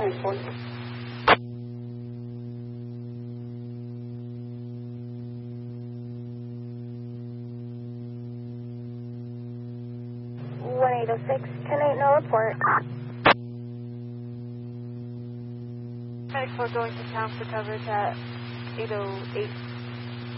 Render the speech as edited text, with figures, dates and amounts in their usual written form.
184. 1806, 10-8, no report. Medic 4 going to town for coverage at 808.